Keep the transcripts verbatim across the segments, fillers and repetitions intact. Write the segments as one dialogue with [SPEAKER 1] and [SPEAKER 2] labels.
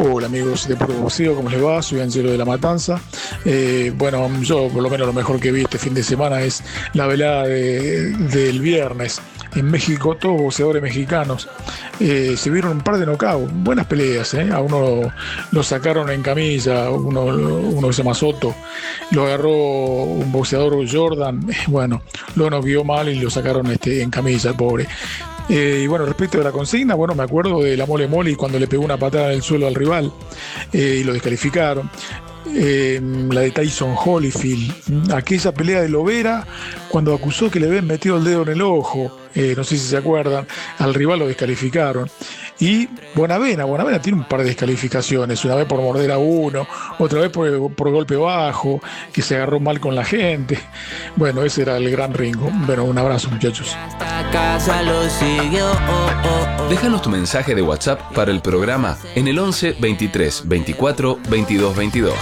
[SPEAKER 1] Hola amigos de Puro Boxeo, ¿cómo les va? Soy Angelo de La Matanza. Eh, bueno, yo por lo menos lo mejor que vi este fin de semana es la velada de, del viernes. En México, todos boxeadores mexicanos. Eh, se vieron un par de knockouts, buenas peleas, ¿eh? A uno lo, lo sacaron en camilla, uno, uno que se llama Soto, lo agarró un boxeador Jordan, bueno, lo noqueó mal y lo sacaron este, en camilla, el pobre. Eh, y bueno, respecto de la consigna, bueno, me acuerdo de la Mole Mole cuando le pegó una patada en el suelo al rival eh, y lo descalificaron. Eh, la de Tyson Holyfield, aquella pelea de Lovera cuando acusó que le habían metido el dedo en el ojo, eh, no sé si se acuerdan, al rival lo descalificaron. Y Bonavena, Bonavena tiene un par de descalificaciones, una vez por morder a uno, otra vez por, por golpe bajo, que se agarró mal con la gente. Bueno, ese era el gran Ringo. Bueno, un abrazo muchachos.
[SPEAKER 2] Déjanos tu mensaje de WhatsApp para el programa en el once veintitrés veinticuatro veintidós veintidós.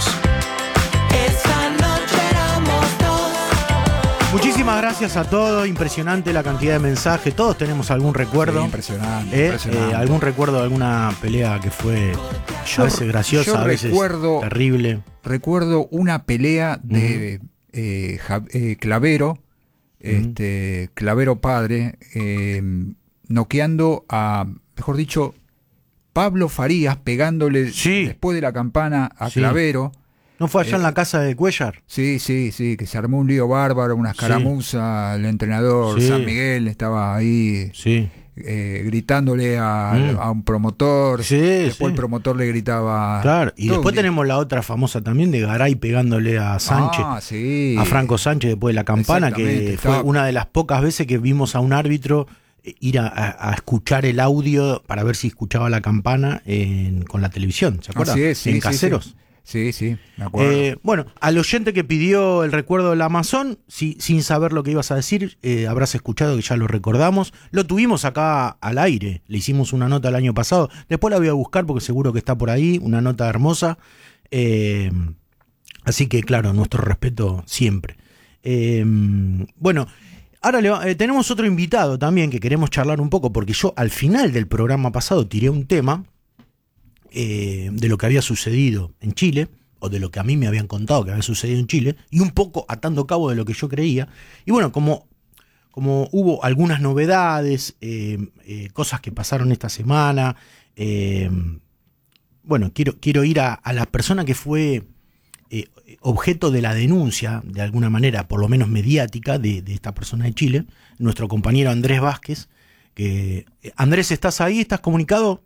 [SPEAKER 3] Muchísimas gracias a todos, impresionante la cantidad de mensajes, todos tenemos algún recuerdo.
[SPEAKER 4] Sí, impresionante,
[SPEAKER 3] ¿eh?
[SPEAKER 4] impresionante.
[SPEAKER 3] Eh, algún recuerdo de alguna pelea que fue
[SPEAKER 4] yo,
[SPEAKER 3] a veces graciosa,
[SPEAKER 4] yo
[SPEAKER 3] a veces
[SPEAKER 4] recuerdo,
[SPEAKER 3] terrible.
[SPEAKER 4] Recuerdo una pelea de uh-huh. eh, ja, eh, Clavero, uh-huh. este, Clavero padre, eh, noqueando a, mejor dicho, Pablo Farías, pegándole sí. después de la campana a sí. Clavero.
[SPEAKER 3] ¿No fue allá eh, en la casa de Cuellar?
[SPEAKER 4] Sí, sí, sí, que se armó un lío bárbaro, una escaramuza, sí. el entrenador sí. San Miguel estaba ahí
[SPEAKER 3] sí.
[SPEAKER 4] eh, gritándole a, mm. a un promotor,
[SPEAKER 3] sí,
[SPEAKER 4] después
[SPEAKER 3] sí.
[SPEAKER 4] el promotor le gritaba...
[SPEAKER 3] Claro, y después tenemos la otra famosa también de Garay pegándole a Sánchez,
[SPEAKER 4] ah, sí.
[SPEAKER 3] a Franco Sánchez después de la campana, que fue estaba... una de las pocas veces que vimos a un árbitro ir a, a, a escuchar el audio para ver si escuchaba la campana en, con la televisión, ¿se acuerdan?
[SPEAKER 4] Así es, sí,
[SPEAKER 3] en
[SPEAKER 4] sí,
[SPEAKER 3] Caseros.
[SPEAKER 4] Sí. Sí, sí, me acuerdo.
[SPEAKER 3] Eh, bueno, al oyente que pidió el recuerdo del Amazon, si, sin saber lo que ibas a decir, eh, habrás escuchado que ya lo recordamos. Lo tuvimos acá al aire, le hicimos una nota el año pasado. Después la voy a buscar porque seguro que está por ahí, una nota hermosa. Eh, así que, claro, nuestro respeto siempre. Eh, bueno, ahora le, eh, tenemos otro invitado también que queremos charlar un poco, porque yo al final del programa pasado tiré un tema Eh, de lo que había sucedido en Chile, o de lo que a mí me habían contado que había sucedido en Chile, y un poco atando cabo de lo que yo creía. Y bueno, como, como hubo algunas novedades, eh, eh, cosas que pasaron esta semana, eh, bueno, quiero, quiero ir a, a la persona que fue eh, objeto de la denuncia, de alguna manera, por lo menos mediática, de, de esta persona de Chile, nuestro compañero Andrés Vázquez. Que, eh, Andrés, ¿estás ahí? ¿Estás comunicado?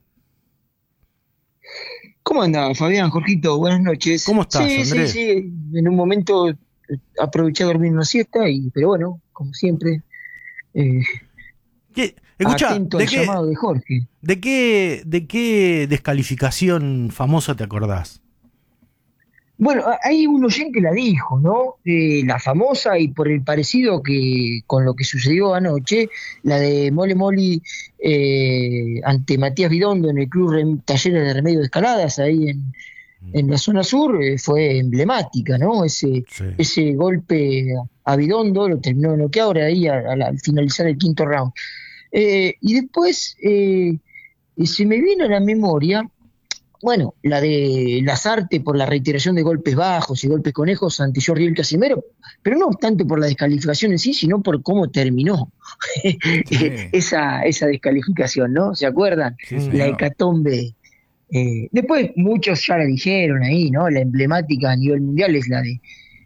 [SPEAKER 5] ¿Cómo anda, Fabián, Jorgito? Buenas noches.
[SPEAKER 3] ¿Cómo estás,
[SPEAKER 5] sí,
[SPEAKER 3] Andrés?
[SPEAKER 5] Sí, sí, en un momento aproveché a dormir una siesta, y, pero bueno, como siempre, eh,
[SPEAKER 3] ¿Qué? Escuchá,
[SPEAKER 5] atento
[SPEAKER 3] ¿de
[SPEAKER 5] al
[SPEAKER 3] qué,
[SPEAKER 5] llamado de Jorge.
[SPEAKER 3] ¿de qué, ¿De qué descalificación famosa te acordás?
[SPEAKER 5] Bueno, hay un oyente que la dijo, ¿no? Eh, la famosa, y por el parecido que con lo que sucedió anoche, la de Mole Mole eh, ante Matías Bidondo en el Club Rem, Talleres de Remedio de Escaladas, ahí en, en la zona sur, eh, fue emblemática, ¿no? Ese, sí. ese golpe a Bidondo lo terminó de noquear ahí a, a la, al finalizar el quinto round. Eh, y después eh, se me vino a la memoria, bueno, la de Lazarte por la reiteración de golpes bajos y golpes conejos ante Jordi El Casimero, pero no tanto por la descalificación en sí, sino por cómo terminó sí. esa, esa descalificación, ¿no? ¿Se acuerdan? Sí, sí, la hecatombe. Eh, después muchos ya la dijeron ahí, ¿no? La emblemática a nivel mundial es la de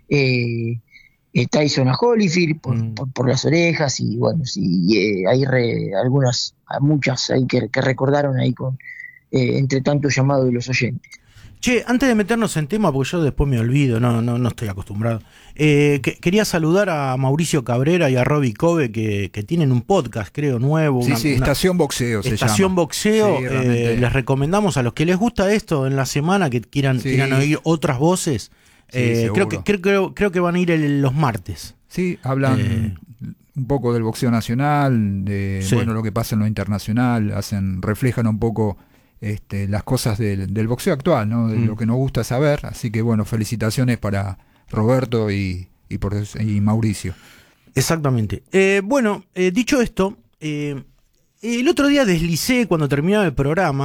[SPEAKER 5] eh, Tyson a Holyfield por, mm. por, por las orejas, y bueno, sí, eh, hay re, algunas, muchas ahí que, que recordaron ahí con Eh, entre tanto llamado de los oyentes.
[SPEAKER 3] Che, antes de meternos en tema, porque yo después me olvido, no, no, no estoy acostumbrado, eh, que, quería saludar a Mauricio Cabrera y a Robbie Cove, que, que tienen un podcast, creo, nuevo.
[SPEAKER 4] Sí,
[SPEAKER 3] una,
[SPEAKER 4] sí,
[SPEAKER 3] una,
[SPEAKER 4] Estación Boxeo se
[SPEAKER 3] Estación
[SPEAKER 4] llama.
[SPEAKER 3] Boxeo,
[SPEAKER 4] sí,
[SPEAKER 3] eh, les recomendamos a los que les gusta esto en la semana, que quieran, sí. quieran oír otras voces, sí, eh, creo, que, creo, creo, creo que van a ir el, los martes.
[SPEAKER 4] Sí, hablan eh, un poco del boxeo nacional, de sí. bueno, lo que pasa en lo internacional, hacen, reflejan un poco Este, las cosas del, del boxeo actual, ¿no? De mm. lo que nos gusta saber, así que bueno, felicitaciones para Roberto y, y, por, y Mauricio.
[SPEAKER 3] Exactamente. Eh, bueno, eh, dicho esto, eh, el otro día deslicé cuando terminaba el programa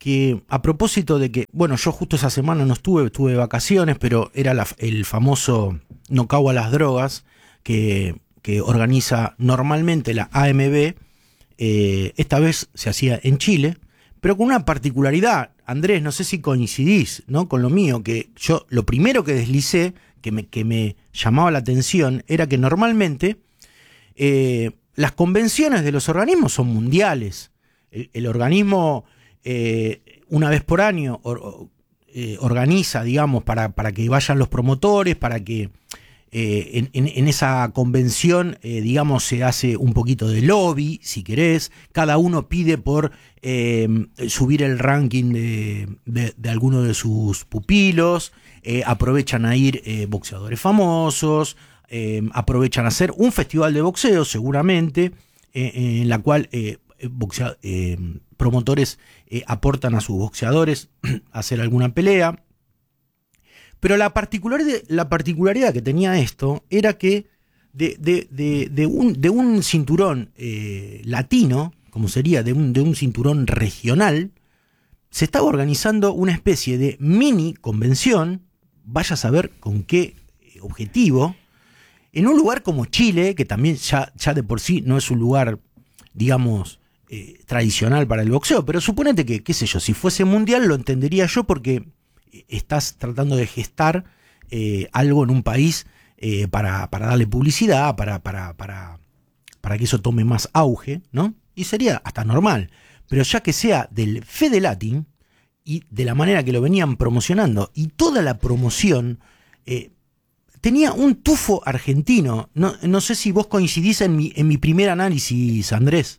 [SPEAKER 3] que a propósito de que, bueno, yo justo esa semana no estuve, estuve de vacaciones, pero era la, el famoso No Cago a las Drogas que, que organiza normalmente la A M B, eh, esta vez se hacía en Chile, pero con una particularidad. Andrés, no sé si coincidís, ¿no?, con lo mío, que yo lo primero que deslicé, que me, que me llamaba la atención, era que normalmente eh, las convenciones de los organismos son mundiales. El, el organismo eh, una vez por año or, eh, organiza, digamos, para, para que vayan los promotores, para que eh, en, en, en esa convención, eh, digamos, se hace un poquito de lobby, si querés. Cada uno pide por eh, subir el ranking de, de, de alguno de sus pupilos, eh, aprovechan a ir eh, boxeadores famosos, eh, aprovechan a hacer un festival de boxeo, seguramente, eh, en la cual eh, boxea, eh, promotores eh, aportan a sus boxeadores a hacer alguna pelea. Pero la particularidad, la particularidad que tenía esto era que de, de, de, de, un, de un cinturón eh, latino, como sería de un, de un cinturón regional, se estaba organizando una especie de mini convención, vaya a saber con qué objetivo, en un lugar como Chile, que también ya, ya de por sí no es un lugar, digamos, eh, tradicional para el boxeo, pero suponete que, qué sé yo, si fuese mundial lo entendería yo porque estás tratando de gestar eh, algo en un país eh, para, para darle publicidad, para, para, para, para que eso tome más auge, ¿no? Y sería hasta normal. Pero ya que sea del Fedelatin y de la manera que lo venían promocionando, y toda la promoción eh, tenía un tufo argentino. No, no sé si vos coincidís en mi, en mi primer análisis, Andrés.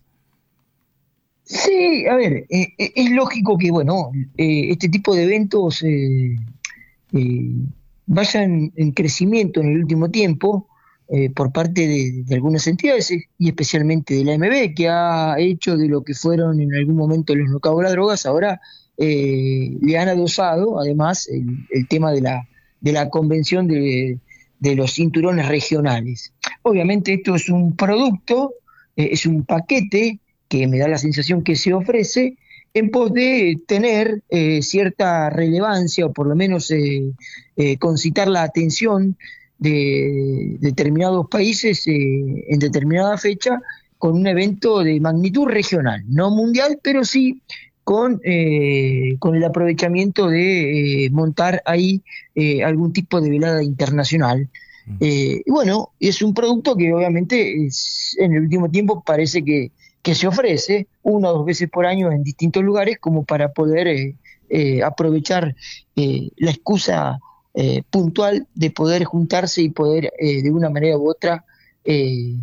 [SPEAKER 5] Sí, a ver, eh, es lógico que, bueno, eh, este tipo de eventos eh, eh, vayan en crecimiento en el último tiempo eh, por parte de, de algunas entidades y especialmente de la A M B, que ha hecho de lo que fueron en algún momento los No Cago a las Drogas, ahora eh, le han adosado además el, el tema de la, de la convención de, de los cinturones regionales. Obviamente esto es un producto, eh, es un paquete que me da la sensación que se ofrece en pos de tener eh, cierta relevancia o por lo menos eh, eh, concitar la atención de determinados países eh, en determinada fecha con un evento de magnitud regional, no mundial, pero sí con, eh, con el aprovechamiento de eh, montar ahí eh, algún tipo de velada internacional. Eh, y bueno, es un producto que obviamente es, en el último tiempo parece que que se ofrece una o dos veces por año en distintos lugares como para poder eh, eh, aprovechar eh, la excusa eh, puntual de poder juntarse y poder eh, de una manera u otra eh,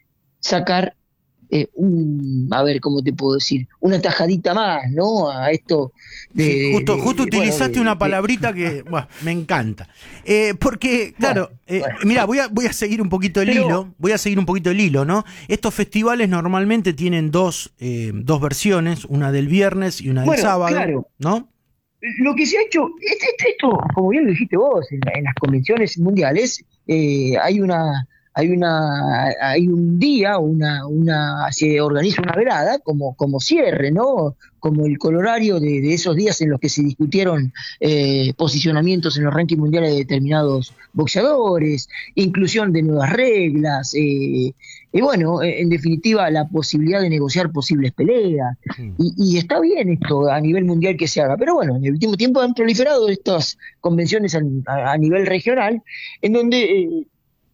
[SPEAKER 5] sacar eh, un, a ver, ¿cómo te puedo decir? Una tajadita más, ¿no? A esto de...
[SPEAKER 3] Sí, justo
[SPEAKER 5] de,
[SPEAKER 3] justo
[SPEAKER 5] de,
[SPEAKER 3] utilizaste
[SPEAKER 5] bueno, de,
[SPEAKER 3] una palabrita
[SPEAKER 5] de,
[SPEAKER 3] que bueno, me encanta. Eh, porque, claro,
[SPEAKER 5] bueno,
[SPEAKER 3] eh,
[SPEAKER 5] bueno.
[SPEAKER 3] mira, voy a, voy a seguir un poquito el
[SPEAKER 5] Pero,
[SPEAKER 3] hilo, voy a seguir un poquito el hilo, ¿no? Estos festivales normalmente tienen dos, eh, dos versiones, una del viernes y una del
[SPEAKER 5] bueno,
[SPEAKER 3] sábado,
[SPEAKER 5] claro.
[SPEAKER 3] ¿no?
[SPEAKER 5] Lo que se ha hecho, esto, esto, como bien lo dijiste vos, en, en las convenciones mundiales eh, hay una... Hay una, hay un día, una, una, se organiza una velada como, como cierre, ¿no? Como el colorario de, de esos días en los que se discutieron eh, posicionamientos en los rankings mundiales de determinados boxeadores, inclusión de nuevas reglas, eh, y bueno, en definitiva la posibilidad de negociar posibles peleas. Y, y está bien esto a nivel mundial que se haga, pero bueno, en el último tiempo han proliferado estas convenciones a, a, a nivel regional, en donde eh,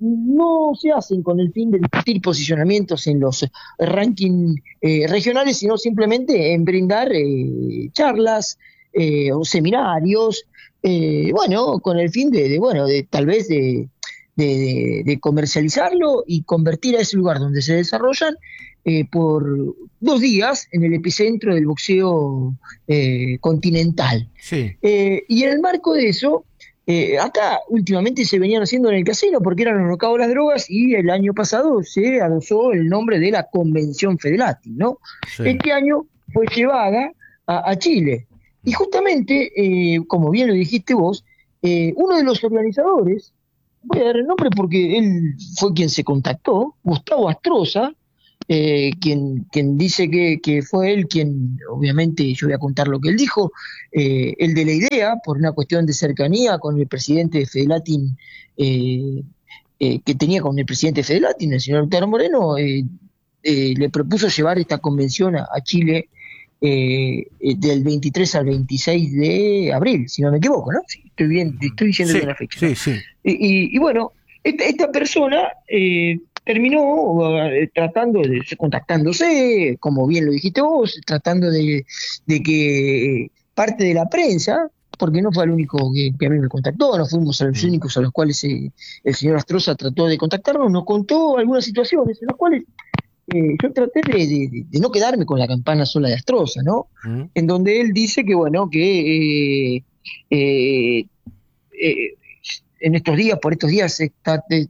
[SPEAKER 5] no se hacen con el fin de discutir posicionamientos en los rankings eh, regionales, sino simplemente en brindar eh, charlas eh, o seminarios, eh, bueno, con el fin de, de bueno, de tal vez de, de, de, de comercializarlo y convertir a ese lugar donde se desarrollan eh, por dos días en el epicentro del boxeo eh, continental.
[SPEAKER 3] Sí.
[SPEAKER 5] Eh, y en el marco de eso, Eh, acá últimamente se venían haciendo en el casino porque eran los No Cago a las Drogas y el año pasado se adosó el nombre de la Convención Fedelatin, ¿no?
[SPEAKER 3] Sí.
[SPEAKER 5] Este año fue llevada a, a Chile. Y justamente, eh, como bien lo dijiste vos, eh, uno de los organizadores, voy a dar el nombre porque él fue quien se contactó, Gustavo Astroza, eh, quien, quien dice que, que fue él quien, obviamente yo voy a contar lo que él dijo, eh, el de la idea, por una cuestión de cercanía con el presidente de Fedelatin, eh, eh, que tenía con el presidente de Fedelatin, el señor Lautaro Moreno, eh, eh, le propuso llevar esta convención a, a Chile eh, del veintitrés al veintiséis de abril, si no me equivoco, ¿no? Sí, estoy bien, estoy diciendo
[SPEAKER 3] sí,
[SPEAKER 5] bien la fecha.
[SPEAKER 3] Sí, sí.
[SPEAKER 5] Y, y, y bueno, esta, esta persona eh, terminó eh, tratando de, contactándose, como bien lo dijiste vos, tratando de, de que eh, parte de la prensa, porque no fue el único que, que a mí me contactó, no fuimos a los únicos a los cuales eh, el señor Astroza trató de contactarnos, nos contó algunas situaciones en las cuales eh, yo traté de, de, de no quedarme con la campana sola de Astroza, ¿no? Mm. En donde él dice que, bueno, que eh, eh, eh, en estos días, por estos días, se está eh,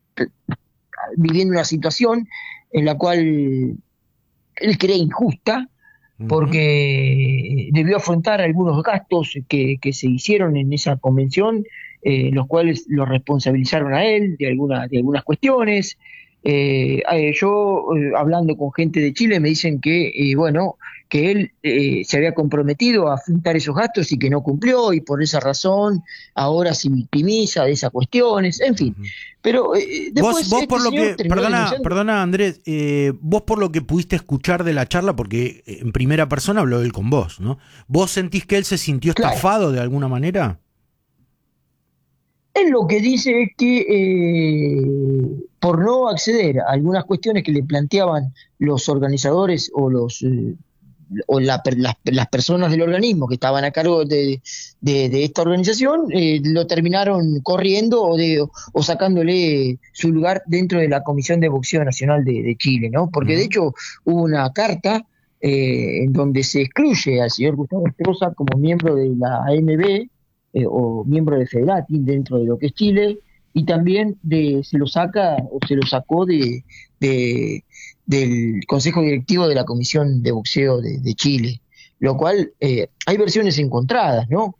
[SPEAKER 5] viviendo una situación en la cual él cree injusta, porque uh-huh. debió afrontar algunos gastos que, que se hicieron en esa convención, eh, los cuales lo responsabilizaron a él de, alguna, de algunas cuestiones. Eh, eh, yo, eh, hablando con gente de Chile, me dicen que, eh, bueno, que él eh, se había comprometido a afrontar esos gastos y que no cumplió, y por esa razón ahora se victimiza de esas cuestiones, en fin. Uh-huh. Pero eh, después
[SPEAKER 3] vos, vos
[SPEAKER 5] este
[SPEAKER 3] por lo que, perdona,
[SPEAKER 5] denunciando...
[SPEAKER 3] perdona Andrés, eh, vos por lo que pudiste escuchar de la charla, porque en primera persona habló él con vos, ¿no? ¿Vos sentís que él se sintió
[SPEAKER 5] claro.
[SPEAKER 3] estafado de alguna manera?
[SPEAKER 5] Él lo que dice es que eh, por no acceder a algunas cuestiones que le planteaban los organizadores o los eh, o la, las, las personas del organismo que estaban a cargo de, de, de esta organización, eh, lo terminaron corriendo o, de, o sacándole su lugar dentro de la Comisión de Boxeo Nacional de, de Chile, ¿no? Porque uh-huh. de hecho hubo una carta eh, en donde se excluye al señor Gustavo Astroza como miembro de la A M B eh, o miembro de Fedelatin dentro de lo que es Chile, y también de, se lo saca o se lo sacó de, de del Consejo Directivo de la Comisión de Boxeo de, de Chile, lo cual eh, hay versiones encontradas, ¿no?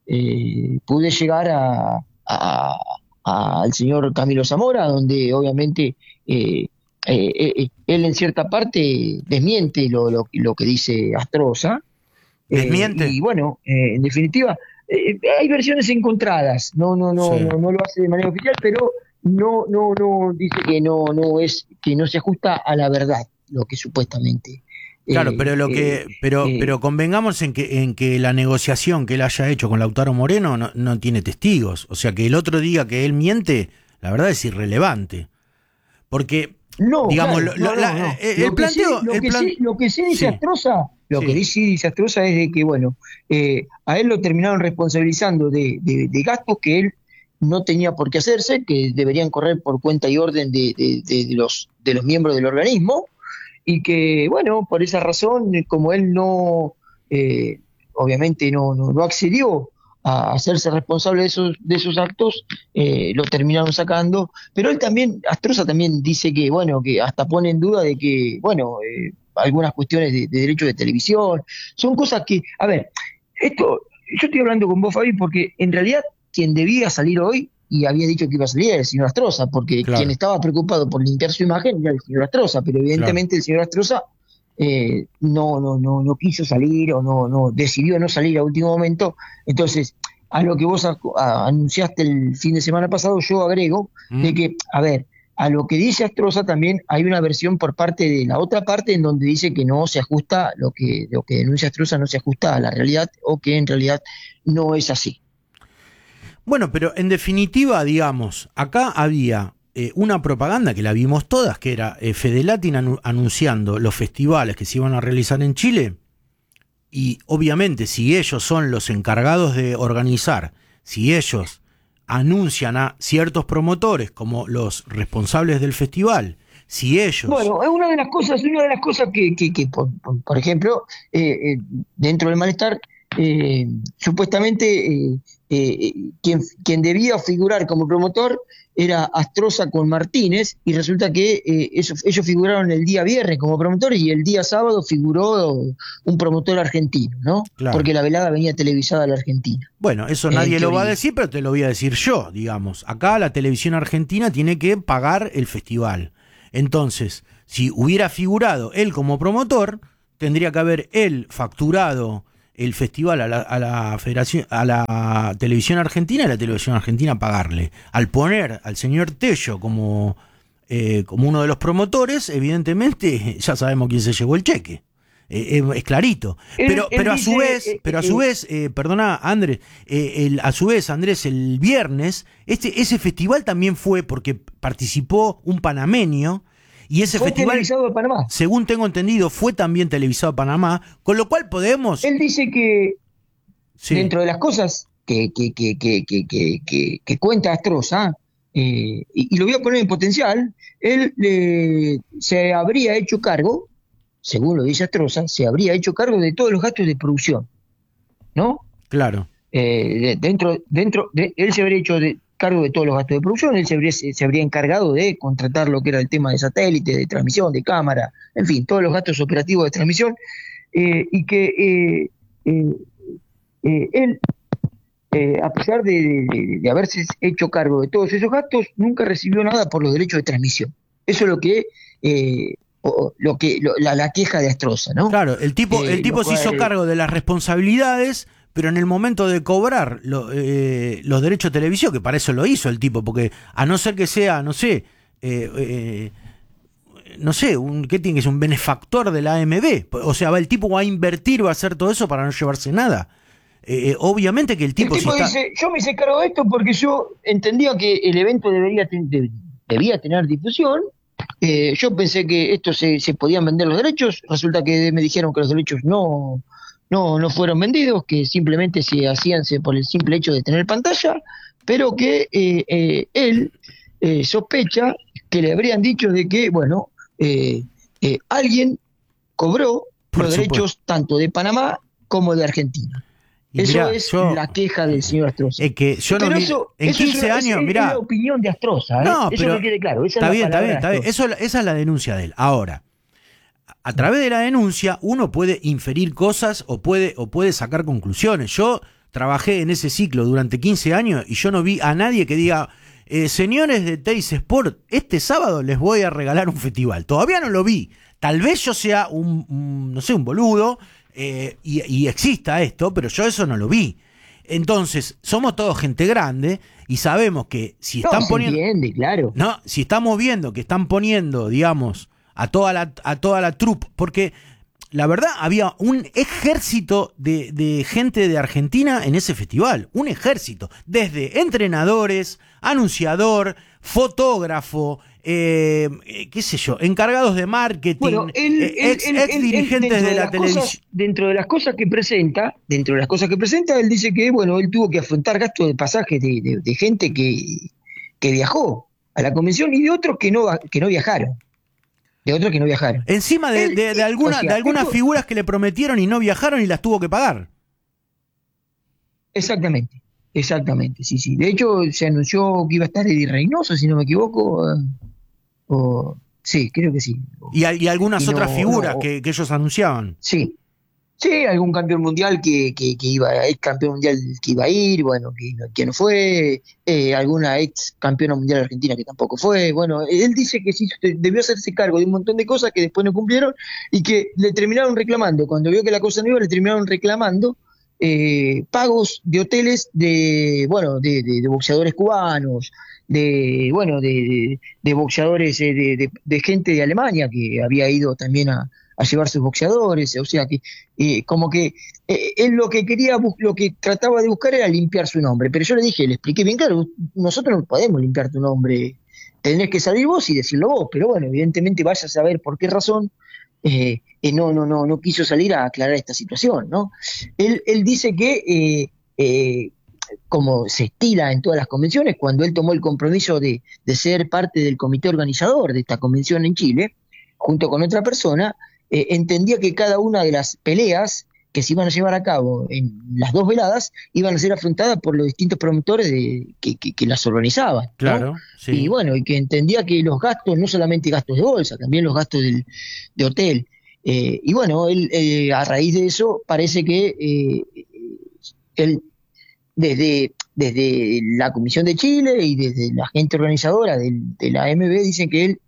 [SPEAKER 5] Eh, pude llegar a, a, a, al señor Camilo Zamora, donde obviamente eh, eh, eh, él en cierta parte desmiente lo, lo, lo que dice Astroza.
[SPEAKER 3] ¿Desmiente?
[SPEAKER 5] Eh, y bueno, eh, en definitiva, eh, hay versiones encontradas, no, no, no, sí. no, no lo hace de manera oficial, pero no, no, no, dice que no, no es, que no se ajusta a la verdad, lo que supuestamente.
[SPEAKER 3] Claro,
[SPEAKER 5] eh,
[SPEAKER 3] pero lo que,
[SPEAKER 5] eh,
[SPEAKER 3] pero,
[SPEAKER 5] eh,
[SPEAKER 3] pero convengamos en que, en que la negociación que él haya hecho con Lautaro Moreno no, no tiene testigos. O sea, que el otro diga que él miente, la verdad es irrelevante. Porque,
[SPEAKER 5] no,
[SPEAKER 3] digamos,
[SPEAKER 5] claro,
[SPEAKER 3] lo,
[SPEAKER 5] no,
[SPEAKER 3] la,
[SPEAKER 5] no, no.
[SPEAKER 3] el
[SPEAKER 5] lo
[SPEAKER 3] planteo,
[SPEAKER 5] que sí, lo,
[SPEAKER 3] el
[SPEAKER 5] que
[SPEAKER 3] plan...
[SPEAKER 5] sí, lo que sí dice
[SPEAKER 3] sí.
[SPEAKER 5] Astroza, lo
[SPEAKER 3] sí.
[SPEAKER 5] que sí dice Astroza es de que, bueno, eh, a él lo terminaron responsabilizando de, de, de gastos que él no tenía por qué hacerse, que deberían correr por cuenta y orden de, de, de, de los de los miembros del organismo, y que, bueno, por esa razón, como él no, eh, obviamente no, no, no accedió a hacerse responsable de esos, de esos actos, eh, lo terminaron sacando. Pero él también, Astroza también dice que, bueno, que hasta pone en duda de que, bueno, eh, algunas cuestiones de, de derechos de televisión, son cosas que, a ver, esto, yo estoy hablando con vos, Fabi, porque en realidad quien debía salir hoy, y había dicho que iba a salir, era el señor Astroza, porque claro. quien estaba preocupado por limpiar su imagen era el señor Astroza, pero evidentemente claro. el señor Astroza eh, no, no, no, no quiso salir, o no, no decidió no salir a último momento. Entonces, a lo que vos a, a, anunciaste el fin de semana pasado, yo agrego mm. de que, a ver, a lo que dice Astroza también hay una versión por parte de la otra parte en donde dice que no se ajusta, lo que, lo que denuncia Astroza no se ajusta a la realidad, o que en realidad no es así.
[SPEAKER 3] Bueno, pero en definitiva, digamos, acá había eh, una propaganda que la vimos todas, que era eh, Fedelatin anu- anunciando los festivales que se iban a realizar en Chile, y obviamente si ellos son los encargados de organizar, si ellos anuncian a ciertos promotores como los responsables del festival, si ellos...
[SPEAKER 5] Bueno, es una de las cosas, una de las cosas que, que, que por, por, por ejemplo, eh, eh, dentro del malestar, eh, supuestamente... Eh, Eh, quien, quien debía figurar como promotor era Astroza con Martínez, y resulta que eh, eso, ellos figuraron el día viernes como promotores, y el día sábado figuró un promotor argentino, ¿no? Claro. Porque la velada venía televisada a la Argentina.
[SPEAKER 3] Bueno, eso nadie lo va a decir, pero te lo voy a decir yo, digamos. Acá la televisión argentina tiene que pagar el festival. Entonces, si hubiera figurado él como promotor, tendría que haber él facturado el festival a la, a la Federación, a la Televisión Argentina, y la Televisión Argentina pagarle. Al poner al señor Tello como, eh, como uno de los promotores, evidentemente ya sabemos quién se llevó el cheque. Eh, es clarito, él, pero él pero a dice, su vez eh, pero a su eh, vez eh, perdona Andrés eh, el, a su vez Andrés el viernes este ese festival también fue porque participó un panameño y ese
[SPEAKER 5] fue
[SPEAKER 3] festival
[SPEAKER 5] televisado de Panamá,
[SPEAKER 3] según tengo entendido fue también televisado en Panamá, con lo cual podemos
[SPEAKER 5] él dice que sí. Dentro de las cosas que que que que que que, que, que cuenta Astroza eh, y, y lo voy a poner en potencial, él eh, se habría hecho cargo, según lo dice Astroza, se habría hecho cargo de todos los gastos de producción, ¿no?
[SPEAKER 3] Claro.
[SPEAKER 5] Eh, de, dentro, dentro, de, él se habría hecho de, cargo de todos los gastos de producción, él se habría, se habría encargado de contratar lo que era el tema de satélite, de transmisión, de cámara, en fin, todos los gastos operativos de transmisión, eh, y que eh, eh, eh, él, eh, a pesar de, de, de haberse hecho cargo de todos esos gastos, nunca recibió nada por los derechos de transmisión. Eso es lo que... Eh, O lo que lo, la, la queja de Astroza, ¿no?
[SPEAKER 3] Claro, el tipo eh, el tipo se hizo cargo de las responsabilidades, pero en el momento de cobrar lo, eh, los derechos de televisión, que para eso lo hizo el tipo, porque a no ser que sea, no sé, eh, eh, no sé, un, ¿qué tiene que ser? Un benefactor de la A M B. O sea, va el tipo va a invertir, va a hacer todo eso para no llevarse nada. Eh, eh, obviamente que el tipo...
[SPEAKER 5] El tipo
[SPEAKER 3] si
[SPEAKER 5] dice,
[SPEAKER 3] está...
[SPEAKER 5] yo me hice cargo de esto porque yo entendía que el evento debería ten, de, debía tener difusión. Eh, yo pensé que esto se, se podían vender los derechos, resulta que me dijeron que los derechos no, no, no fueron vendidos, que simplemente se hacían por el simple hecho de tener pantalla, pero que eh, eh, él eh, sospecha que le habrían dicho de que, bueno, eh, eh, alguien cobró por los supuesto. derechos tanto de Panamá como de Argentina. Y eso mirá, es yo, la queja del señor Astroza.
[SPEAKER 3] Es que yo no
[SPEAKER 5] pero
[SPEAKER 3] vi,
[SPEAKER 5] eso,
[SPEAKER 3] en
[SPEAKER 5] eso
[SPEAKER 3] quince
[SPEAKER 5] es una,
[SPEAKER 3] años,
[SPEAKER 5] es,
[SPEAKER 3] mirá.
[SPEAKER 5] Es la opinión de Astroza, ¿eh?
[SPEAKER 3] No,
[SPEAKER 5] eso
[SPEAKER 3] pero
[SPEAKER 5] que quede claro. Esa
[SPEAKER 3] está
[SPEAKER 5] es
[SPEAKER 3] bien,
[SPEAKER 5] la
[SPEAKER 3] está bien, está bien. Eso, esa es la denuncia de él. Ahora, a través de la denuncia uno puede inferir cosas o puede, o puede sacar conclusiones. Yo trabajé en ese ciclo durante quince años y yo no vi a nadie que diga, eh, señores de Teis Sport, este sábado les voy a regalar un festival. Todavía no lo vi. Tal vez yo sea un, un no sé, un boludo eh, y, y exista esto, pero yo eso no lo vi. Entonces, somos todos gente grande y sabemos que si están
[SPEAKER 5] no,
[SPEAKER 3] poniendo...
[SPEAKER 5] Se entiende, claro.
[SPEAKER 3] No, si estamos viendo que están poniendo, digamos, a toda la, a toda la troupe, porque la verdad había un ejército de, de gente de Argentina en ese festival, un ejército, desde entrenadores, anunciador, fotógrafo, eh, qué sé yo, encargados de marketing,
[SPEAKER 5] bueno, él,
[SPEAKER 3] eh, ex,
[SPEAKER 5] él,
[SPEAKER 3] ex
[SPEAKER 5] él,
[SPEAKER 3] dirigentes
[SPEAKER 5] él,
[SPEAKER 3] de la televisión.
[SPEAKER 5] Dentro de las cosas que presenta, dentro de las cosas que presenta, él dice que, bueno, él tuvo que afrontar gastos de pasajes de, de, de gente que, que viajó a la convención y de otros que no, que no viajaron. De otros que no viajaron.
[SPEAKER 3] Encima de, de, de, alguna, o sea, de algunas esto, figuras que le prometieron y no viajaron y las tuvo que pagar.
[SPEAKER 5] Exactamente, exactamente, sí, sí. De hecho, se anunció que iba a estar Eddie Reynoso, si no me equivoco. O, sí, creo que sí.
[SPEAKER 3] Y, y algunas y otras no, figuras no, que, que ellos anunciaban.
[SPEAKER 5] Sí, sí, algún campeón mundial que, que, que iba, ex campeón mundial que iba a ir, bueno, que, que no fue, eh, alguna ex campeona mundial argentina que tampoco fue, bueno, él dice que sí, debió hacerse cargo de un montón de cosas que después no cumplieron y que le terminaron reclamando, cuando vio que la cosa no iba, le terminaron reclamando eh, pagos de hoteles de, bueno, de, de, de boxeadores cubanos, de, bueno, de, de, de boxeadores, eh, de, de, de gente de Alemania que había ido también a a llevar sus boxeadores, o sea que eh, como que eh, él lo que quería, lo que trataba de buscar era limpiar su nombre, pero yo le dije, le expliqué bien claro, nosotros no podemos limpiar tu nombre, tenés que salir vos y decirlo vos, pero bueno, evidentemente vayas a saber por qué razón eh, eh, no, no, no, no quiso salir a aclarar esta situación, ¿no? Él, él dice que eh, eh, como se estila en todas las convenciones, cuando él tomó el compromiso de, de ser parte del comité organizador de esta convención en Chile, junto con otra persona, Eh, entendía que cada una de las peleas que se iban a llevar a cabo en las dos veladas iban a ser afrontadas por los distintos promotores de, que, que, que las organizaban, ¿no?
[SPEAKER 3] Claro, sí.
[SPEAKER 5] Y bueno, y que entendía que los gastos, no solamente gastos de bolsa, también los gastos del, de hotel. Eh, y bueno, él eh, a raíz de eso parece que eh, él desde, desde la Comisión de Chile y desde la gente organizadora de, de la A M B dicen que él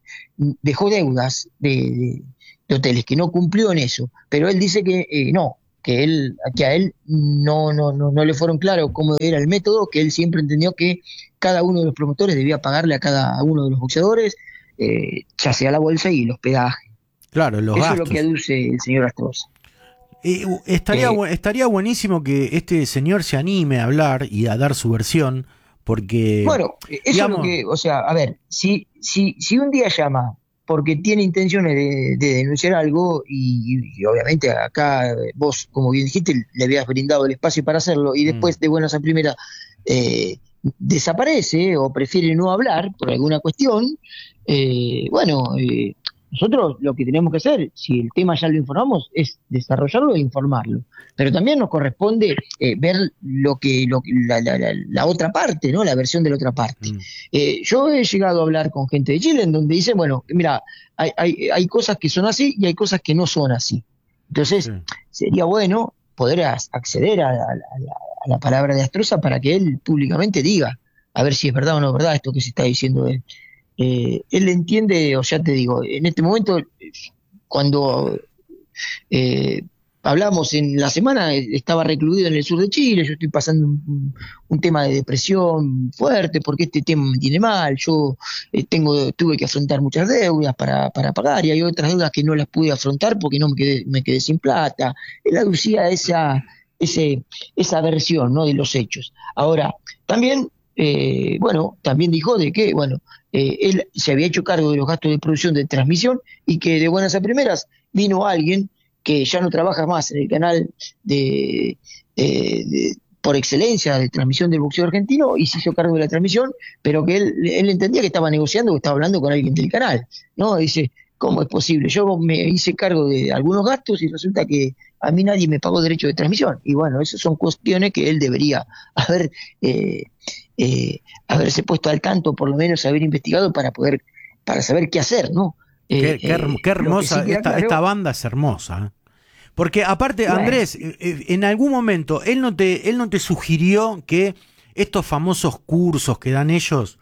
[SPEAKER 5] dejó deudas de, de, de hoteles, que no cumplió en eso, pero él dice que eh, no, que él que a él no, no, no, no le fueron claros cómo era el método, que él siempre entendió que cada uno de los promotores debía pagarle a cada uno de los boxeadores, eh, ya sea la bolsa y el hospedaje.
[SPEAKER 3] Claro, los
[SPEAKER 5] eso
[SPEAKER 3] gastos.
[SPEAKER 5] es lo que aduce el señor Astroza.
[SPEAKER 3] Eh, estaría,
[SPEAKER 5] Eh,
[SPEAKER 3] estaría buenísimo que este señor se anime a hablar y a dar su versión, porque...
[SPEAKER 5] Bueno, eso
[SPEAKER 3] digamos,
[SPEAKER 5] es lo que, o sea, a ver, si, si, si un día llama porque tiene intenciones de, de denunciar algo, y, y obviamente acá vos, como bien dijiste, le habías brindado el espacio para hacerlo, y después de buenas a primeras eh, desaparece o prefiere no hablar por alguna cuestión, eh, bueno, eh, nosotros lo que tenemos que hacer, si el tema ya lo informamos, es desarrollarlo e informarlo. Pero también nos corresponde eh, ver lo que, lo, la, la, la, la otra parte, ¿no? La versión de la otra parte. Mm. Eh, yo he llegado a hablar con gente de Chile en donde dicen, bueno, mira, hay, hay, hay cosas que son así y hay cosas que no son así. Entonces, sí. sería bueno poder as, acceder a, a, a, la, a la palabra de Astroza para que él públicamente diga, a ver si es verdad o no es verdad esto que se está diciendo de él. Eh, él entiende, o ya te digo, en este momento, cuando eh, hablamos en la semana, estaba recluido en el sur de Chile, yo estoy pasando un, un tema de depresión fuerte porque este tema me tiene mal, yo eh, tengo tuve que afrontar muchas deudas para, para pagar, y hay otras deudas que no las pude afrontar porque no me quedé, me quedé sin plata. Él aducía esa, ese, esa versión, ¿no?, de los hechos. Ahora, también Eh, bueno, también dijo de que, bueno, eh, él se había hecho cargo de los gastos de producción de transmisión y que de buenas a primeras vino alguien que ya no trabaja más en el canal de, de, de por excelencia de transmisión del boxeo argentino y se hizo cargo de la transmisión, pero que él, él entendía que estaba negociando, que estaba hablando con alguien del canal, ¿no? Dice, ¿cómo es posible? Yo me hice cargo de algunos gastos y resulta que a mí nadie me pagó derecho de transmisión. Y bueno, esas son cuestiones que él debería haber eh, eh, haberse puesto al tanto, por lo menos haber investigado para poder, para saber qué hacer, ¿no?
[SPEAKER 3] Eh, qué, qué,
[SPEAKER 5] eh,
[SPEAKER 3] qué hermosa,
[SPEAKER 5] sí
[SPEAKER 3] esta,
[SPEAKER 5] claro,
[SPEAKER 3] esta banda es hermosa. Porque aparte, bueno, Andrés, eh, en algún momento, él no te, él no te sugirió que estos famosos cursos que dan ellos...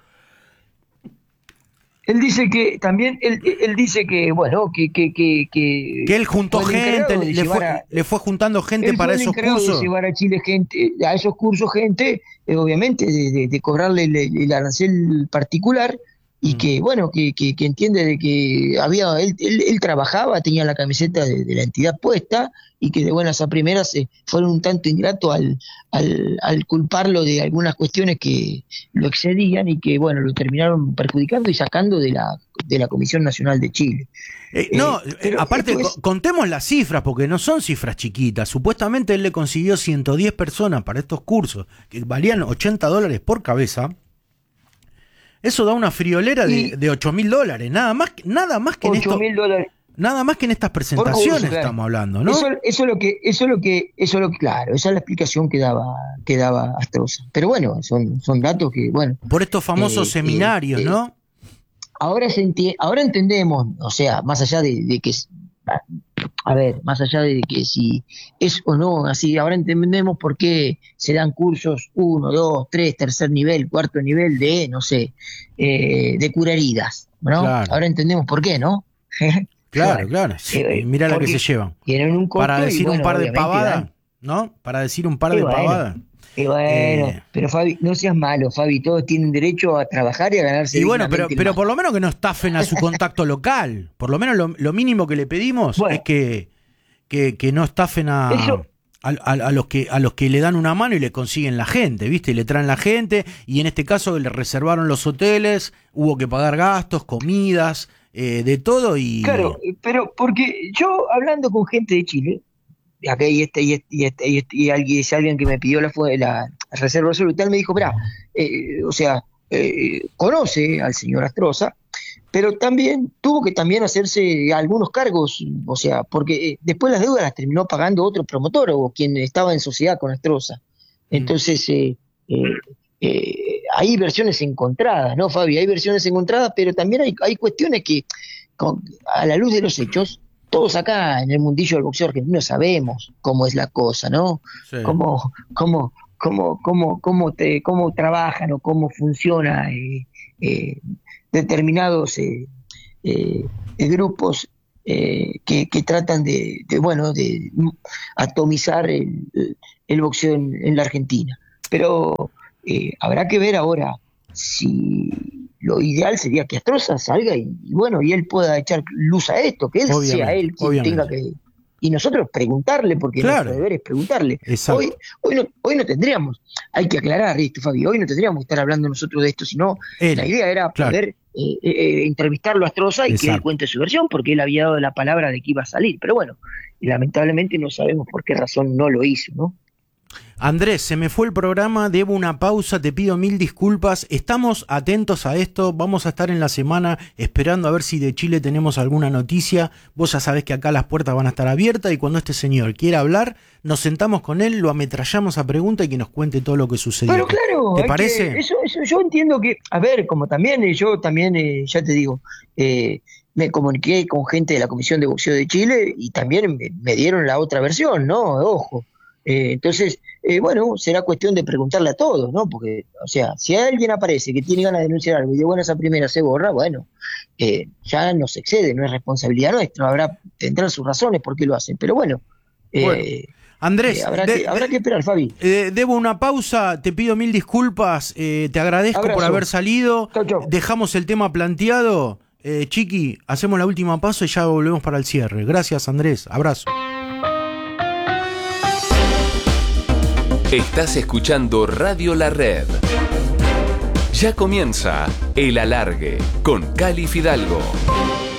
[SPEAKER 5] Él dice que también, él, él dice que, bueno, que... Que, que, que,
[SPEAKER 3] que él juntó gente, le fue, a, le fue juntando gente para esos cursos.
[SPEAKER 5] De llevar a Chile gente, a esos cursos gente, eh, obviamente, de, de, de cobrarle el, el arancel particular, y mm. que, bueno, que, que, que entiende de que había, él, él, él trabajaba, tenía la camiseta de, de la entidad puesta, y que de buenas a primeras eh, fueron un tanto ingrato al, al, al culparlo de algunas cuestiones que lo excedían y que, bueno, lo terminaron perjudicando y sacando de la, de la Comisión Nacional de Chile.
[SPEAKER 3] Eh, no, eh, aparte, es... contemos las cifras, porque no son cifras chiquitas. Supuestamente él le consiguió ciento diez personas para estos cursos, que valían ochenta dólares por cabeza. Eso da una friolera de, de ocho mil dólares, nada más, nada más que en esto.
[SPEAKER 5] dólares.
[SPEAKER 3] Nada más que en estas presentaciones curso, claro. Estamos hablando, ¿no?
[SPEAKER 5] Eso, eso es lo que, eso es lo que, eso es lo que, claro, esa es la explicación que daba, que daba Astroza. Pero bueno, son, son datos que, bueno.
[SPEAKER 3] Por estos famosos eh, seminarios, eh, ¿no?
[SPEAKER 5] Eh, ahora se enti- ahora entendemos, o sea, más allá de, de que, a ver, más allá de que si es o no así, ahora entendemos por qué se dan cursos uno, dos, tres, tercer nivel, cuarto nivel de, no sé, eh, de curar heridas, ¿no? Claro. Ahora entendemos por qué, ¿no?
[SPEAKER 3] Claro, claro. Sí, eh, mira la que se llevan.
[SPEAKER 5] Un
[SPEAKER 3] para decir
[SPEAKER 5] y, bueno,
[SPEAKER 3] un par de pavadas, ¿no? Para decir un par
[SPEAKER 5] y
[SPEAKER 3] de
[SPEAKER 5] bueno,
[SPEAKER 3] pavadas.
[SPEAKER 5] Y bueno, eh, pero Fabi, no seas malo, Fabi, todos tienen derecho a trabajar y a ganarse.
[SPEAKER 3] Y bueno, pero, pero por lo menos que no estafen a su contacto local. Por lo menos lo, lo mínimo que le pedimos bueno, es que, que, que no estafen a, a, a, a los que a los que le dan una mano y le consiguen la gente, ¿viste? Y le traen la gente, y en este caso le reservaron los hoteles, hubo que pagar gastos, comidas, eh, de todo. Y
[SPEAKER 5] claro, pero porque yo hablando con gente de Chile, acá y este y este y este y, este, y alguien, es alguien que me pidió la, la reserva absoluta, él me dijo, mirá, eh, o sea, eh, conoce al señor Astroza, pero también tuvo que también hacerse algunos cargos, o sea, porque eh, después las deudas las terminó pagando otro promotor o quien estaba en sociedad con Astroza. Entonces, eh, eh, eh, hay versiones encontradas, ¿no, Fabi? Hay versiones encontradas, pero también hay, hay cuestiones que, con, a la luz de los hechos, todos acá en el mundillo del boxeo argentino sabemos cómo es la cosa, ¿no? Sí. Cómo, cómo, cómo, cómo, cómo, te, cómo trabajan o cómo funciona eh, eh, determinados eh, eh, de grupos eh, que, que tratan de, de, bueno, de atomizar el, el boxeo en, en la Argentina. Pero eh, habrá que ver ahora si lo ideal sería que Astroza salga y, y bueno, y él pueda echar luz a esto, que él obviamente, sea él quien obviamente. tenga que... Y nosotros preguntarle, porque claro. nuestro deber es preguntarle. Hoy, hoy, no, hoy no tendríamos, hay que aclarar esto, Fabi, hoy no tendríamos que estar hablando nosotros de esto, sino él. La idea era claro. poder eh, eh, entrevistarlo a Astroza y Exacto. que él cuente su versión, porque él había dado la palabra de que iba a salir. Pero bueno, lamentablemente no sabemos por qué razón no lo hizo, ¿no?
[SPEAKER 3] Andrés, se me fue el programa, debo una pausa, te pido mil disculpas, estamos atentos a esto, vamos a estar en la semana esperando a ver si de Chile tenemos alguna noticia, vos ya sabés que acá las puertas van a estar abiertas y cuando este señor quiera hablar, nos sentamos con él, lo ametrallamos a pregunta y que nos cuente todo lo que sucedió.
[SPEAKER 5] Pero claro,
[SPEAKER 3] ¿te parece?
[SPEAKER 5] Que eso, eso yo entiendo que, a ver, como también yo también, eh, ya te digo, eh, me comuniqué con gente de la Comisión de Boxeo de Chile y también me, me dieron la otra versión, ¿no? Ojo. Eh, entonces, eh, bueno, será cuestión de preguntarle a todos, ¿no? Porque, o sea, si alguien aparece que tiene ganas de denunciar algo y de buenas a primera se borra, bueno, eh, ya nos excede, no es responsabilidad nuestra, habrá, tendrán sus razones por qué lo hacen, pero bueno, eh,
[SPEAKER 3] bueno Andrés,
[SPEAKER 5] eh, habrá,
[SPEAKER 3] de,
[SPEAKER 5] que, habrá que esperar, Fabi.
[SPEAKER 3] Eh, debo una pausa, te pido mil disculpas, eh, te agradezco Abrazo. por haber salido, chau, chau. Dejamos el tema planteado, eh, Chiqui, hacemos la última pausa y ya volvemos para el cierre. Gracias, Andrés, abrazo.
[SPEAKER 2] Estás escuchando Radio La Red. Ya comienza El Alargue con Cali Fidalgo.